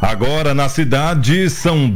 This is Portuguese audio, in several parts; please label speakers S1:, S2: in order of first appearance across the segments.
S1: Agora na cidade são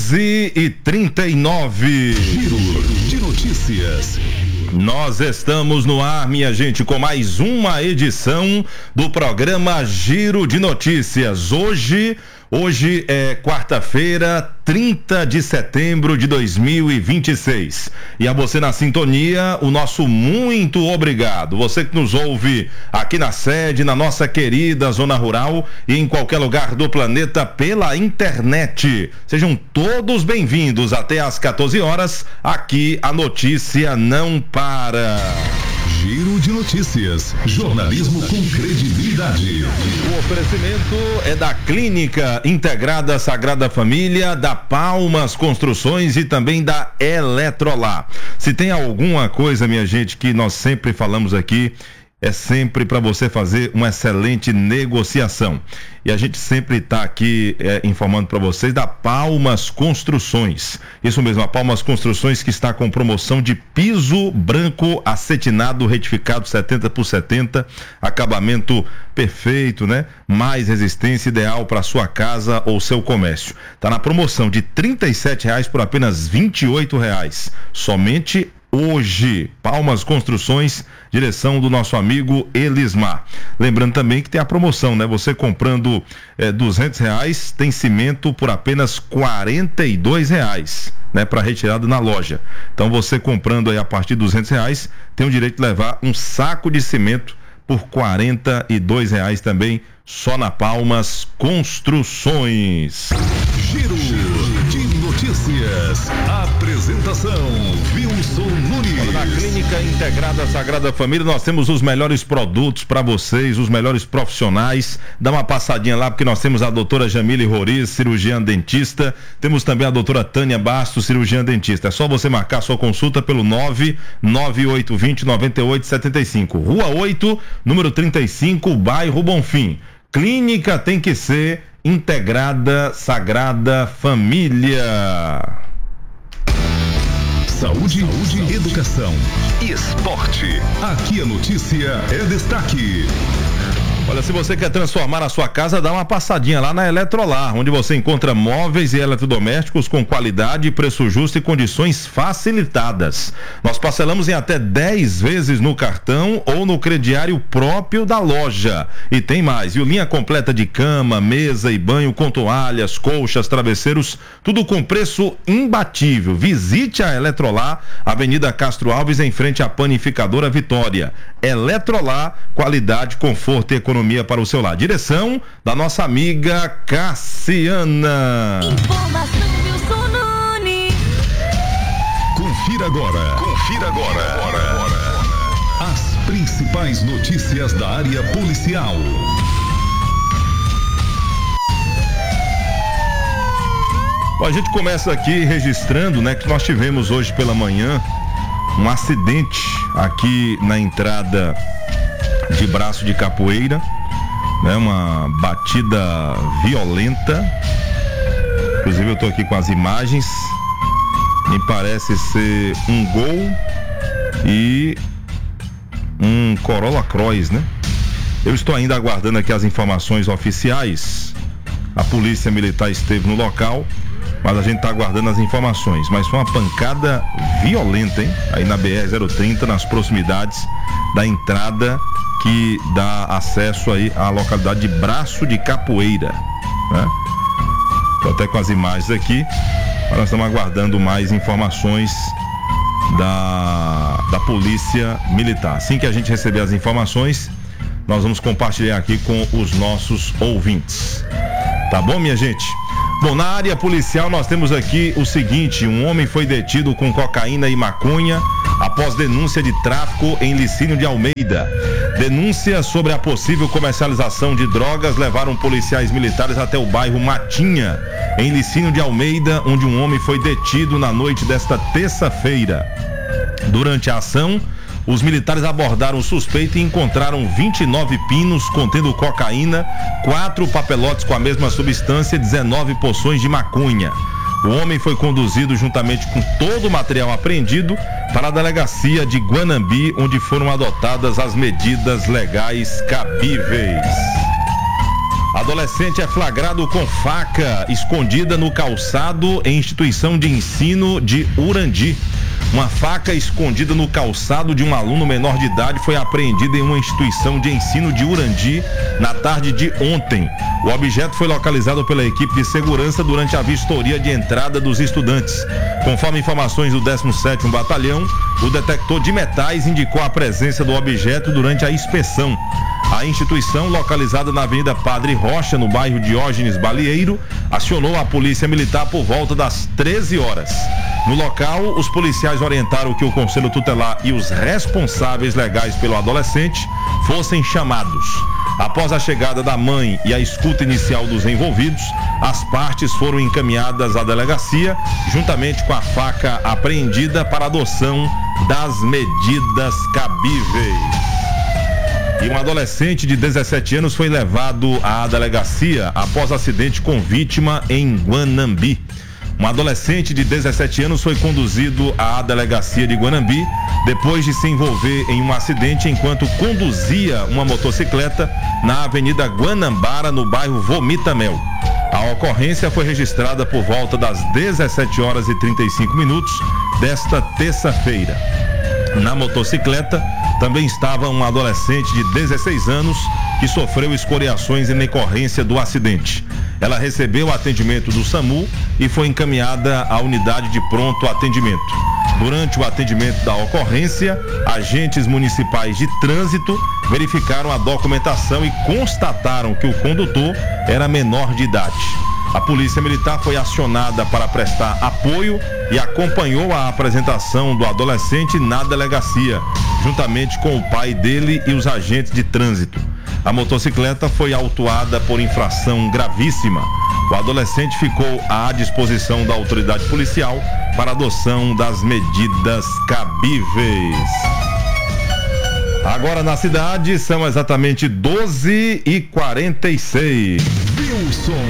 S1: 12h39.
S2: Giro de notícias.
S1: Nós estamos no ar, minha gente, com mais uma edição do programa Giro de Notícias. Hoje é quarta-feira, 30 de setembro de 2026. E a você na sintonia, o nosso muito obrigado. Você que nos ouve aqui na sede, na nossa querida Zona Rural e em qualquer lugar do planeta pela internet. Sejam todos bem-vindos até às 14 horas. Aqui a notícia não para.
S2: Giro de notícias. Jornalismo com credibilidade.
S1: O oferecimento é da Clínica Integrada Sagrada Família, da Palmas Construções e também da Eletrolar. Se tem alguma coisa, minha gente, que nós sempre falamos aqui, é sempre para você fazer uma excelente negociação. E a gente sempre está aqui informando para vocês da Palmas Construções. Isso mesmo, a Palmas Construções que está com promoção de piso branco acetinado retificado 70x70, acabamento perfeito, né? Mais resistência, ideal para sua casa ou seu comércio. Está na promoção de R$37 por apenas R$28. Somente hoje. Palmas Construções, direção do nosso amigo Elismar. Lembrando também que tem a promoção, né? Você comprando R$200, tem cimento por apenas R$42, né? Para retirada na loja. Então você comprando aí a partir de R$200, tem o direito de levar um saco de cimento por R$42 também, só na Palmas Construções.
S2: Giro de notícias. Apresentação: Wilson Nunes.
S1: Na Clínica Integrada Sagrada Família nós temos os melhores produtos para vocês, os melhores profissionais. Dá uma passadinha lá porque nós temos a doutora Jamile Roriz, cirurgiã dentista. Temos também a doutora Tânia Bastos, cirurgiã dentista. É só você marcar sua consulta pelo 99820-9875. Rua 8, número 35, bairro Bonfim. Clínica tem que ser Integrada Sagrada Família.
S2: Saúde, educação, esporte. Aqui a notícia é destaque.
S1: Olha, se você quer transformar a sua casa, dá uma passadinha lá na Eletrolar, onde você encontra móveis e eletrodomésticos com qualidade, preço justo e condições facilitadas. Nós parcelamos em até 10 vezes no cartão ou no crediário próprio da loja. E tem mais, viu? Linha completa de cama, mesa e banho com toalhas, colchas, travesseiros, tudo com preço imbatível. Visite a Eletrolar, Avenida Castro Alves, em frente à Panificadora Vitória. Eletrolar, qualidade, conforto e economia para o seu lar. Direção da nossa amiga Cassiana.
S3: Informação Wilson Nunes.
S2: Confira agora. As principais notícias da área policial.
S1: Bom, a gente começa aqui registrando, né, que nós tivemos hoje pela manhã um acidente aqui na entrada de Braço de Capoeira, né? Uma batida violenta. Inclusive eu tô aqui com as imagens. Me parece ser um Gol e um Corolla Cross, né? Eu estou ainda aguardando aqui as informações oficiais. A polícia militar esteve no local, mas a gente está aguardando as informações. Mas foi uma pancada violenta, hein? Aí na BR-030, nas proximidades da entrada que dá acesso aí à localidade de Braço de Capoeira, né? Tô até com as imagens aqui, mas nós estamos aguardando mais informações da polícia militar. Assim que a gente receber as informações, nós vamos compartilhar aqui com os nossos ouvintes. Tá bom, minha gente? Bom, na área policial nós temos aqui o seguinte: um homem foi detido com cocaína e maconha após denúncia de tráfico em Licínio de Almeida. Denúncias sobre a possível comercialização de drogas levaram policiais militares até o bairro Matinha, em Licínio de Almeida, onde um homem foi detido na noite desta terça-feira. Durante a ação, os militares abordaram o suspeito e encontraram 29 pinos contendo cocaína, 4 papelotes com a mesma substância e 19 porções de maconha. O homem foi conduzido juntamente com todo o material apreendido para a delegacia de Guanambi, onde foram adotadas as medidas legais cabíveis. Adolescente é flagrado com faca escondida no calçado em instituição de ensino de Urandi. Uma faca escondida no calçado de um aluno menor de idade foi apreendida em uma instituição de ensino de Urandi na tarde de ontem. O objeto foi localizado pela equipe de segurança durante a vistoria de entrada dos estudantes. Conforme informações do 17º Batalhão, o detector de metais indicou a presença do objeto durante a inspeção. A instituição, localizada na Avenida Padre Rocha, no bairro Diógenes Balieiro, acionou a Polícia Militar por volta das 13 horas. No local, os policiais orientaram que o Conselho Tutelar e os responsáveis legais pelo adolescente fossem chamados. Após a chegada da mãe e a escuta inicial dos envolvidos, as partes foram encaminhadas à delegacia, juntamente com a faca apreendida para adoção das medidas cabíveis. E um adolescente de 17 anos foi levado à delegacia após acidente com vítima em Guanambi. Um adolescente de 17 anos foi conduzido à delegacia de Guanambi depois de se envolver em um acidente enquanto conduzia uma motocicleta na Avenida Guanambara, no bairro Vomitamel. A ocorrência foi registrada por volta das 17 horas e 35 minutos desta terça-feira. Na motocicleta também estava um adolescente de 16 anos que sofreu escoriações em decorrência do acidente. Ela recebeu atendimento do SAMU e foi encaminhada à unidade de pronto atendimento. Durante o atendimento da ocorrência, agentes municipais de trânsito verificaram a documentação e constataram que o condutor era menor de idade. A Polícia Militar foi acionada para prestar apoio e acompanhou a apresentação do adolescente na delegacia, juntamente com o pai dele e os agentes de trânsito. A motocicleta foi autuada por infração gravíssima. O adolescente ficou à disposição da autoridade policial para adoção das medidas cabíveis. Agora na cidade são exatamente 12h46.
S2: Wilson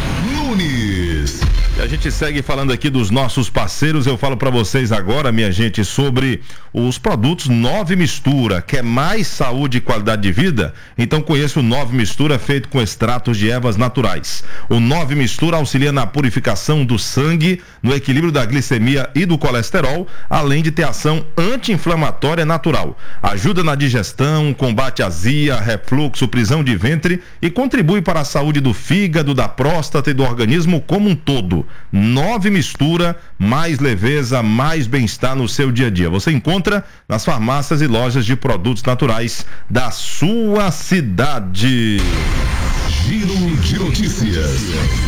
S2: Nunes.
S1: E a gente segue falando aqui dos nossos parceiros. Eu falo para vocês agora, minha gente, sobre os produtos 9 Mistura. Quer mais saúde e qualidade de vida? Então conheça o 9 Mistura, feito com extratos de ervas naturais. O 9 Mistura auxilia na purificação do sangue, no equilíbrio da glicemia e do colesterol, além de ter ação anti-inflamatória natural. Ajuda na digestão, combate azia, refluxo, prisão de ventre e contribui para a saúde do fígado, da próstata e do organismo como um todo. 9 Mistura, mais leveza, mais bem-estar no seu dia a dia. Você encontra nas farmácias e lojas de produtos naturais da sua cidade.
S2: Giro de notícias.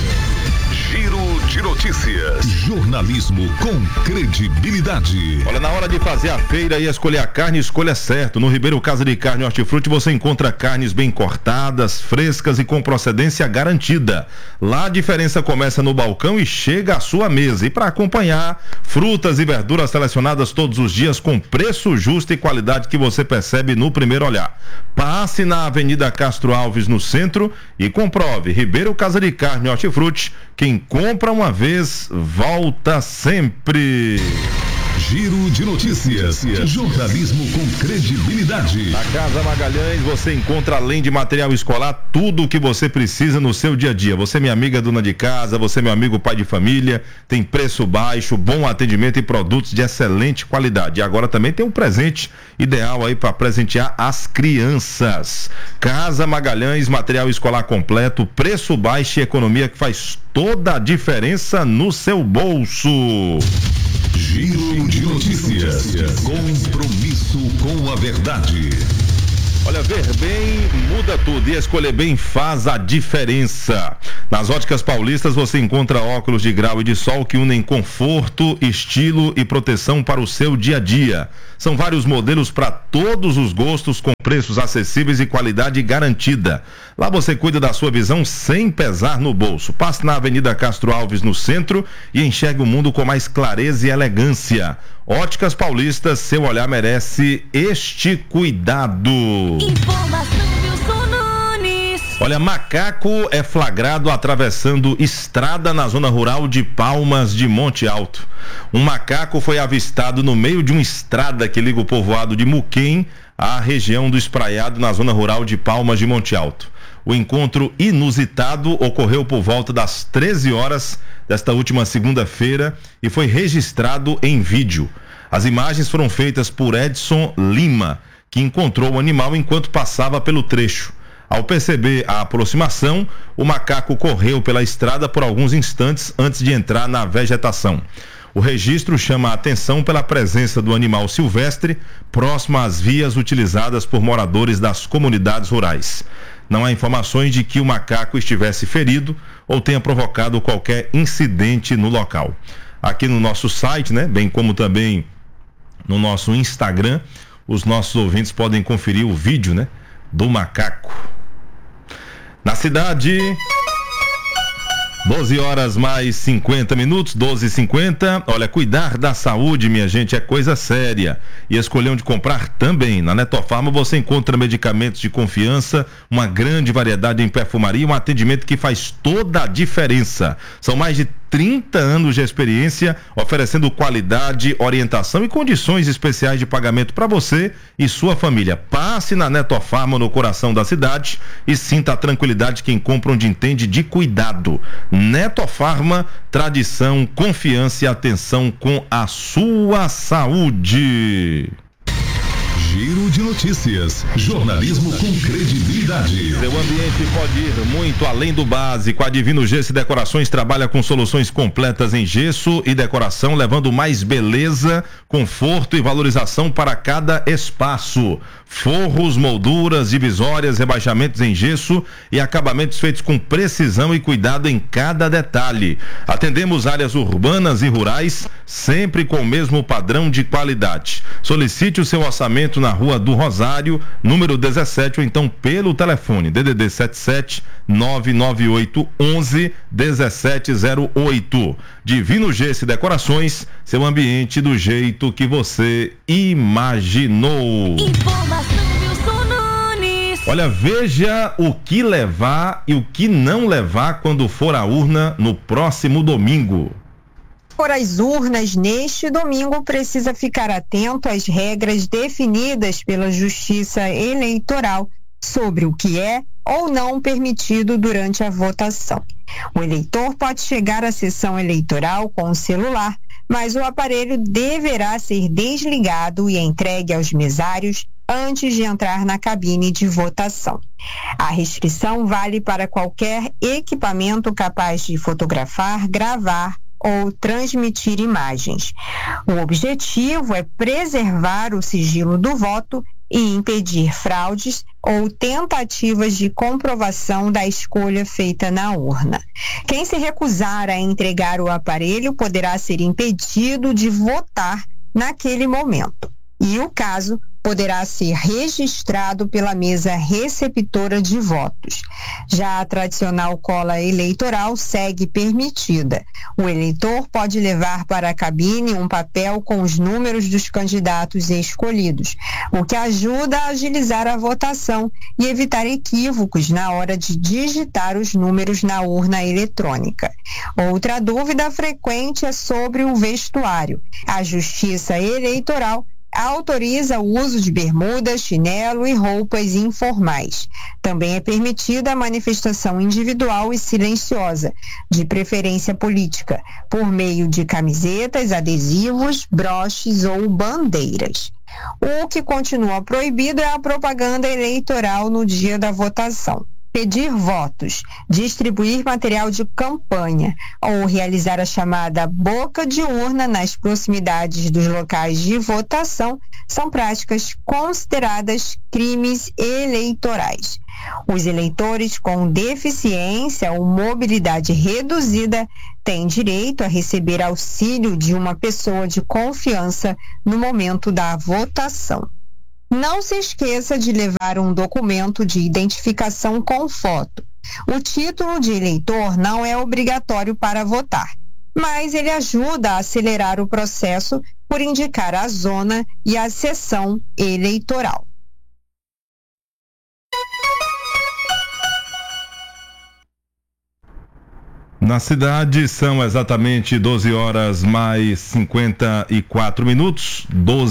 S2: Giro de notícias. Jornalismo com credibilidade.
S1: Olha, na hora de fazer a feira e escolher a carne, escolha certo. No Ribeiro Casa de Carne Hortifruti você encontra carnes bem cortadas, frescas e com procedência garantida. Lá a diferença começa no balcão e chega à sua mesa. E para acompanhar, frutas e verduras selecionadas todos os dias com preço justo e qualidade que você percebe no primeiro olhar. Passe na Avenida Castro Alves, no centro, e comprove. Ribeiro Casa de Carne Hortifruti. Quem compra uma vez, volta sempre.
S2: Giro de notícias. Jornalismo com credibilidade.
S1: Na Casa Magalhães você encontra, além de material escolar, tudo o que você precisa no seu dia a dia. Você, minha amiga dona de casa, você, meu amigo pai de família, tem preço baixo, bom atendimento e produtos de excelente qualidade. E agora também tem um presente ideal aí para presentear as crianças. Casa Magalhães, material escolar completo, preço baixo e economia que faz toda a diferença no seu bolso.
S2: Giro de notícias. Compromisso com a verdade.
S1: Olha, ver bem muda tudo e escolher bem faz a diferença. Nas Óticas Paulistas você encontra óculos de grau e de sol que unem conforto, estilo e proteção para o seu dia a dia. São vários modelos para todos os gostos, com preços acessíveis e qualidade garantida. Lá você cuida da sua visão sem pesar no bolso. Passe na Avenida Castro Alves, no centro, e enxergue o mundo com mais clareza e elegância. Óticas Paulistas, seu olhar merece este cuidado.
S3: Informação Wilson Nunes.
S1: Olha, macaco é flagrado atravessando estrada na zona rural de Palmas de Monte Alto. Um macaco foi avistado no meio de uma estrada que liga o povoado de Muquem à região do Espraiado, na zona rural de Palmas de Monte Alto. O encontro inusitado ocorreu por volta das 13 horas desta última segunda-feira e foi registrado em vídeo. As imagens foram feitas por Edson Lima, que encontrou o animal enquanto passava pelo trecho. Ao perceber a aproximação, o macaco correu pela estrada por alguns instantes antes de entrar na vegetação. O registro chama a atenção pela presença do animal silvestre próximo às vias utilizadas por moradores das comunidades rurais. Não há informações de que o macaco estivesse ferido ou tenha provocado qualquer incidente no local. Aqui no nosso site, né, bem como também no nosso Instagram, os nossos ouvintes podem conferir o vídeo, né, do macaco. Na cidade, 12 horas mais 50 minutos, 12h50. Olha, cuidar da saúde, minha gente, é coisa séria. E escolher onde comprar também. Na Netofarma você encontra medicamentos de confiança, uma grande variedade em perfumaria e um atendimento que faz toda a diferença. São mais de 30 anos de experiência, oferecendo qualidade, orientação e condições especiais de pagamento para você e sua família. Passe na Netofarma, no coração da cidade, e sinta a tranquilidade de quem compra onde entende de cuidado. Netofarma, tradição, confiança e atenção com a sua saúde.
S2: Giro de notícias. Jornalismo com credibilidade.
S1: Seu ambiente pode ir muito além do básico. A Divino Gesso e Decorações trabalha com soluções completas em gesso e decoração, levando mais beleza, conforto e valorização para cada espaço. Forros, molduras, divisórias, rebaixamentos em gesso e acabamentos feitos com precisão e cuidado em cada detalhe. Atendemos áreas urbanas e rurais, sempre com o mesmo padrão de qualidade. Solicite o seu orçamento na Rua do Rosário, número 17, ou então pelo telefone DDD 77 998 11 1708. Divino Gesso e Decorações, seu ambiente do jeito que você imaginou.
S3: Informação Wilson Nunes.
S1: Olha, veja o que levar e o que não levar quando for à urna no próximo domingo.
S4: For às urnas neste domingo, precisa ficar atento às regras definidas pela Justiça Eleitoral sobre o que é ou não permitido durante a votação. O eleitor pode chegar à sessão eleitoral com o celular, mas o aparelho deverá ser desligado e entregue aos mesários antes de entrar na cabine de votação. A restrição vale para qualquer equipamento capaz de fotografar, gravar ou transmitir imagens. O objetivo é preservar o sigilo do voto e impedir fraudes ou tentativas de comprovação da escolha feita na urna. Quem se recusar a entregar o aparelho poderá ser impedido de votar naquele momento. E o caso poderá ser registrado pela mesa receptora de votos. Já a tradicional cola eleitoral segue permitida. O eleitor pode levar para a cabine um papel com os números dos candidatos escolhidos, o que ajuda a agilizar a votação e evitar equívocos na hora de digitar os números na urna eletrônica. Outra dúvida frequente é sobre o vestuário. A Justiça Eleitoral autoriza o uso de bermuda, chinelo e roupas informais. Também é permitida a manifestação individual e silenciosa, de preferência política, por meio de camisetas, adesivos, broches ou bandeiras. O que continua proibido é a propaganda eleitoral no dia da votação. Pedir votos, distribuir material de campanha ou realizar a chamada boca de urna nas proximidades dos locais de votação são práticas consideradas crimes eleitorais. Os eleitores com deficiência ou mobilidade reduzida têm direito a receber auxílio de uma pessoa de confiança no momento da votação. Não se esqueça de levar um documento de identificação com foto. O título de eleitor não é obrigatório para votar, mas ele ajuda a acelerar o processo por indicar a zona e a seção eleitoral.
S1: Na cidade são exatamente 12 horas mais 54 minutos,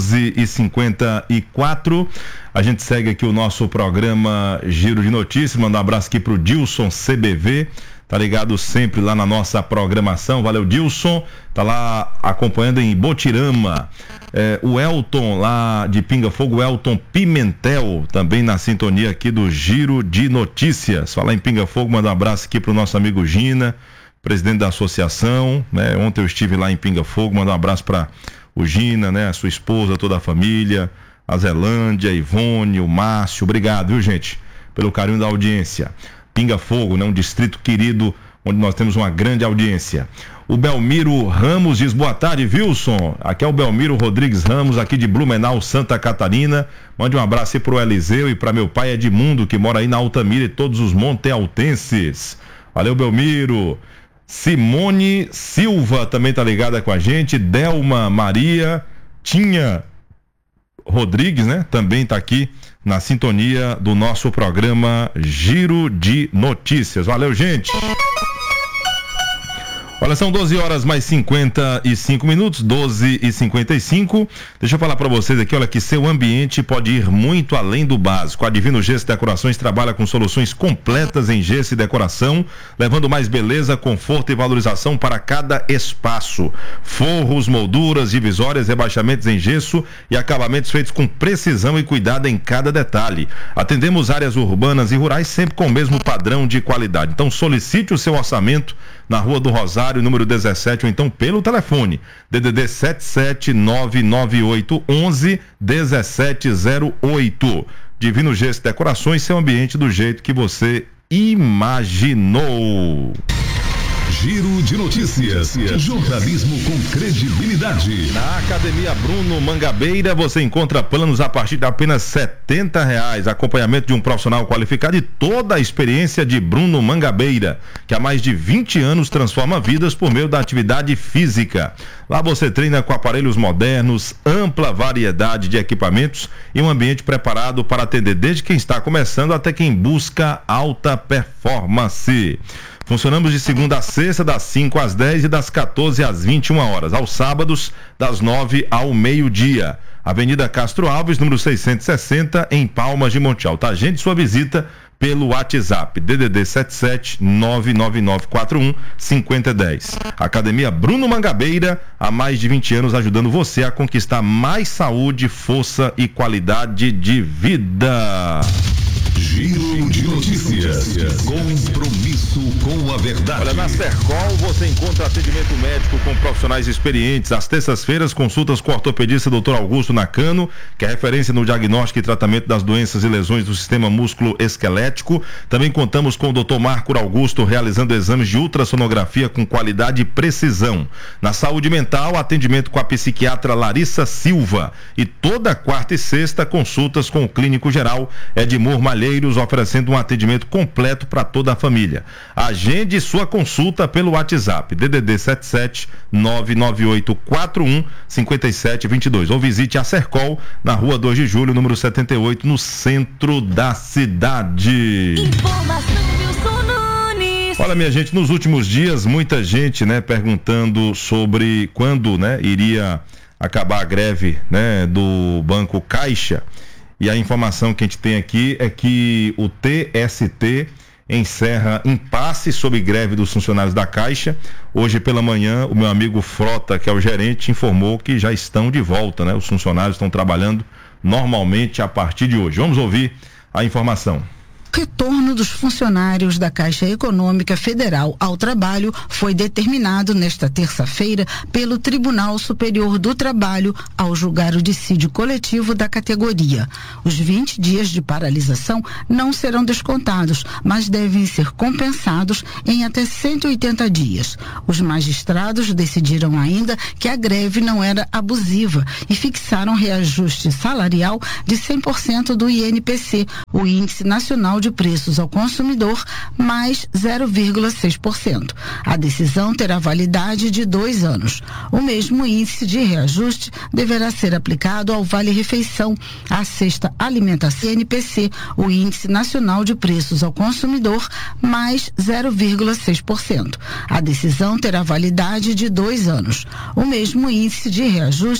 S1: 12h54. A gente segue aqui o nosso programa Giro de Notícias. Manda um abraço aqui pro Dilson CBV. Tá ligado sempre lá na nossa programação. Valeu, Dilson. Tá lá acompanhando em Botirama. O Elton lá de Pinga Fogo, o Elton Pimentel, também na sintonia aqui do Giro de Notícias. Falar em Pinga Fogo, manda um abraço aqui pro nosso amigo Gina, presidente da associação, né? Ontem eu estive lá em Pinga Fogo, manda um abraço para o Gina, né? A sua esposa, toda a família, a Zelândia, a Ivone, o Márcio. Obrigado, viu, gente, pelo carinho da audiência. Pinga Fogo, né? Um distrito querido, onde nós temos uma grande audiência. O Belmiro Ramos diz: boa tarde, Wilson. Aqui é o Belmiro Rodrigues Ramos, aqui de Blumenau, Santa Catarina. Mande um abraço aí pro Eliseu e para meu pai Edmundo, que mora aí na Altamira, e todos os montealtenses. Valeu, Belmiro. Simone Silva também tá ligada com a gente. Delma Maria, Tinha Rodrigues, né? Também tá aqui na sintonia do nosso programa Giro de Notícias. Valeu, gente. Olha, são 12 horas mais 55 minutos, 12h55. Deixa eu falar para vocês aqui, olha, que seu ambiente pode ir muito além do básico. A Divino Gesso e Decorações trabalha com soluções completas em gesso e decoração, levando mais beleza, conforto e valorização para cada espaço. Forros, molduras, divisórias, rebaixamentos em gesso e acabamentos feitos com precisão e cuidado em cada detalhe. Atendemos áreas urbanas e rurais sempre com o mesmo padrão de qualidade. Então solicite o seu orçamento na Rua do Rosário, número 17, ou então pelo telefone DDD 77998111708. Divino Gesso Decorações, seu ambiente do jeito que você imaginou.
S2: Giro de Notícias. Jornalismo com credibilidade.
S1: Na Academia Bruno Mangabeira você encontra planos a partir de apenas R$70. Acompanhamento de um profissional qualificado e toda a experiência de Bruno Mangabeira, que há mais de 20 anos transforma vidas por meio da atividade física. Lá você treina com aparelhos modernos, ampla variedade de equipamentos e um ambiente preparado para atender desde quem está começando até quem busca alta performance. Funcionamos de segunda a sexta, das 5 às 10 e das 14 às 21 horas. Aos sábados, das 9 ao meio-dia. Avenida Castro Alves, número 660, em Palmas de Monte Alto. Agende sua visita pelo WhatsApp, DDD 77999415010. Academia Bruno Mangabeira, há mais de 20 anos ajudando você a conquistar mais saúde, força e qualidade de vida.
S2: Giro de Notícias. Compromisso com a verdade.
S1: Olha, na Sercol você encontra atendimento médico com profissionais experientes. Às terças-feiras, consultas com o ortopedista Dr. Augusto Nakano, que é referência no diagnóstico e tratamento das doenças e lesões do sistema músculo-esquelético. Também contamos com o Dr. Marco Augusto, realizando exames de ultrassonografia com qualidade e precisão. Na saúde mental, atendimento com a psiquiatra Larissa Silva. E toda quarta e sexta, consultas com o clínico geral Edmur Malheiros, oferecendo um atendimento completo para toda a família. Agende sua consulta pelo WhatsApp, DDD 77998415722, ou visite a Sercol na Rua 2 de Julho, número 78, no centro da cidade.
S3: Informação Wilson Nunes.
S1: Olha, minha gente, nos últimos dias, muita gente, né, perguntando sobre quando, né, iria acabar a greve, né, do Banco Caixa. E a informação que a gente tem aqui é que o TST encerra impasse sobre greve dos funcionários da Caixa. Hoje pela manhã, o meu amigo Frota, que é o gerente, informou que já estão de volta, né? Os funcionários estão trabalhando normalmente a partir de hoje. Vamos ouvir a informação.
S5: Retorno dos funcionários da Caixa Econômica Federal ao trabalho foi determinado nesta terça-feira pelo Tribunal Superior do Trabalho ao julgar o dissídio coletivo da categoria. Os 20 dias de paralisação não serão descontados, mas devem ser compensados em até 180 dias. Os magistrados decidiram ainda que a greve não era abusiva e fixaram reajuste salarial de 100% do INPC, o Índice Nacional de de Preços ao Consumidor, mais 0,6%. A decisão terá validade de 2 anos. O mesmo índice de reajuste deverá ser aplicado ao Vale-Refeição, à cesta alimentação INPC, o Índice Nacional de Preços ao Consumidor, mais 0,6%. A decisão terá validade de 2 anos. O mesmo índice de reajuste